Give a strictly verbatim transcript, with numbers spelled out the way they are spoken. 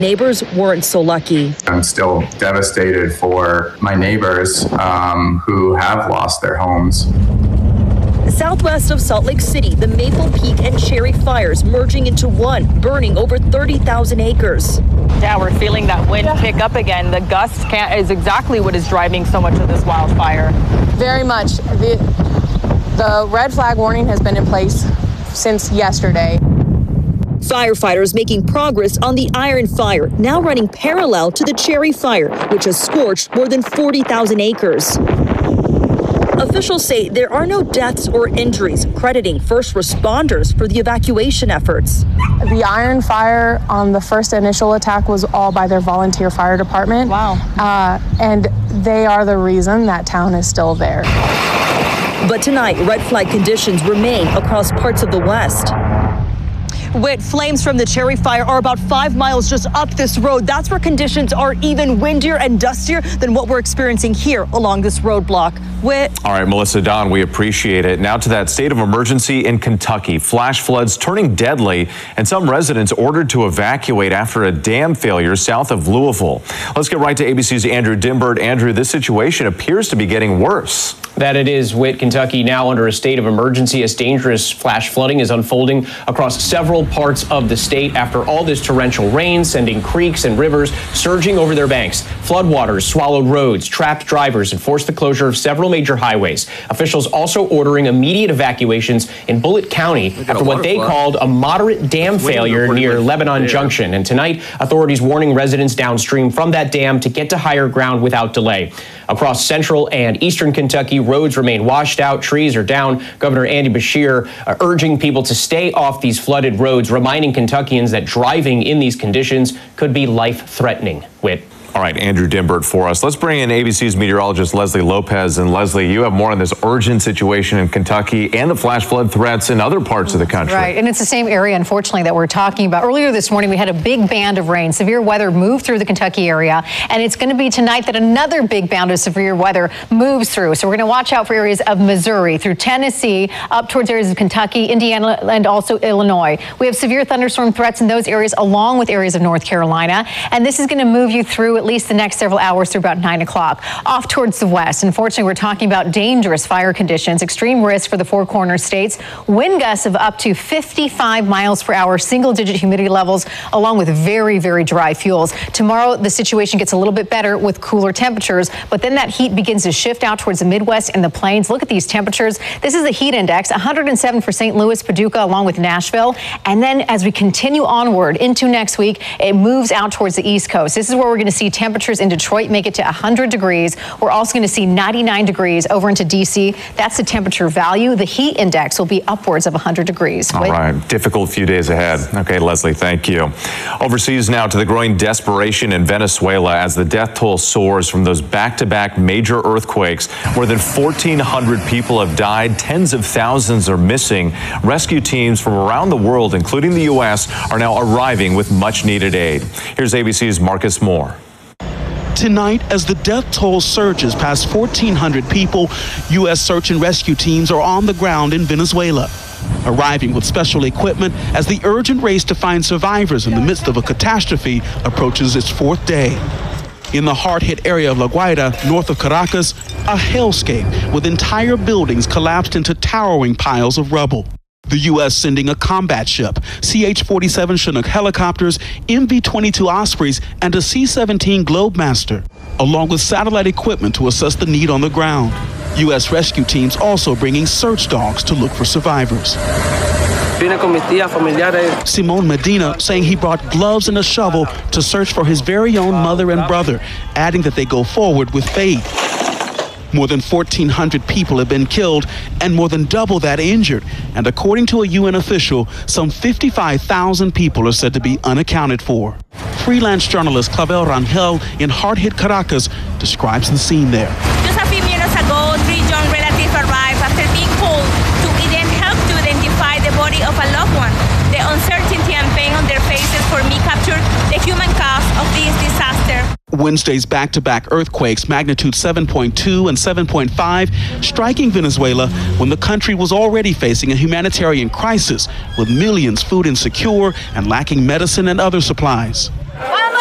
Neighbors weren't so lucky. I'm still devastated for my neighbors um, who have lost their homes. Southwest of Salt Lake City, the Maple Peak and Cherry fires merging into one, burning over thirty thousand acres. Yeah, we're feeling that wind yeah. pick up again. The gust can't, is exactly what is driving so much of this wildfire. Very much. The, the red flag warning has been in place since yesterday. Firefighters making progress on the Iron Fire, now running parallel to the Cherry Fire, which has scorched more than forty thousand acres. Officials say there are no deaths or injuries, crediting first responders for the evacuation efforts. The Iron Fire on the first initial attack was all by their volunteer fire department. Wow. Uh, and they are the reason that town is still there. But tonight, red flag conditions remain across parts of the West. Whit, flames from the Cherry Fire are about five miles just up this road. That's where conditions are even windier and dustier than what we're experiencing here along this roadblock. Whit. All right, Melissa Don, we appreciate it. Now to that state of emergency in Kentucky. Flash floods turning deadly and some residents ordered to evacuate after a dam failure south of Louisville. Let's get right to A B C's Andrew Dimbert. Andrew, this situation appears to be getting worse. That it is, Whit. Kentucky now under a state of emergency as dangerous flash flooding is unfolding across several parts of the state after all this torrential rain, sending creeks and rivers surging over their banks. Floodwaters swallowed roads, trapped drivers, and forced the closure of several major highways. Officials also ordering immediate evacuations in Bullitt County after what they called a moderate dam failure near Lebanon Junction. And tonight, authorities warning residents downstream from that dam to get to higher ground without delay. Across central and eastern Kentucky, roads remain washed out, trees are down. Governor Andy Beshear uh, urging people to stay off these flooded roads, reminding Kentuckians that driving in these conditions could be life-threatening. Whit. All right, Andrew Dimbert for us. Let's bring in A B C's meteorologist Leslie Lopez. And Leslie, you have more on this urgent situation in Kentucky and the flash flood threats in other parts of the country. Right, and it's the same area, unfortunately, that we're talking about. Earlier this morning, we had a big band of rain. Severe weather moved through the Kentucky area, and it's going to be tonight that another big band of severe weather moves through. So we're going to watch out for areas of Missouri, through Tennessee, up towards areas of Kentucky, Indiana, and also Illinois. We have severe thunderstorm threats in those areas, along with areas of North Carolina, and this is going to move you through at least the next several hours through about nine o'clock. Off towards the west, unfortunately, we're talking about dangerous fire conditions, extreme risk for the Four Corners states, wind gusts of up to fifty-five miles per hour, single-digit humidity levels, along with very, very dry fuels. Tomorrow, the situation gets a little bit better with cooler temperatures, but then that heat begins to shift out towards the Midwest and the plains. Look at these temperatures. This is the heat index, one hundred seven for Saint Louis, Paducah, along with Nashville. And then as we continue onward into next week, it moves out towards the East Coast. This is where we're going to see temperatures in Detroit make it to one hundred degrees. We're also going to see ninety-nine degrees over into D C. That's the temperature value. The heat index will be upwards of one hundred degrees. All right. Difficult few days ahead. Okay, Leslie, thank you. Overseas now to the growing desperation in Venezuela as the death toll soars from those back-to-back major earthquakes. More than fourteen hundred people have died. Tens of thousands are missing. Rescue teams from around the world, including the U S, are now arriving with much-needed aid. Here's A B C's Marcus Moore. Tonight, as the death toll surges past fourteen hundred people, U S search and rescue teams are on the ground in Venezuela, arriving with special equipment as the urgent race to find survivors in the midst of a catastrophe approaches its fourth day. In the hard-hit area of La Guaira, north of Caracas, a hellscape with entire buildings collapsed into towering piles of rubble. The U S sending a combat ship, C H forty-seven Chinook helicopters, M V twenty-two Ospreys, and a C seventeen Globemaster, along with satellite equipment to assess the need on the ground. U S rescue teams also bringing search dogs to look for survivors. Simon Medina saying he brought gloves and a shovel to search for his very own mother and brother, adding that they go forward with faith. More than fourteen hundred people have been killed and more than double that injured. And according to a U N official, some fifty-five thousand people are said to be unaccounted for. Freelance journalist Clavel Rangel in hard-hit Caracas describes the scene there. Just a few minutes ago, three young relatives arrived after being called to even help to identify the body of a loved one. The uncertainty and pain on their faces for me captured the human cause of this disaster. Wednesday's back-to-back earthquakes, magnitude seven point two and seven point five, striking Venezuela when the country was already facing a humanitarian crisis, with millions food insecure and lacking medicine and other supplies.